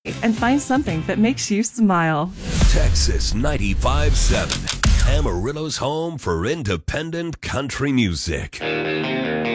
and find something that makes you smile. Texas 95.7, Amarillo's home for independent country music.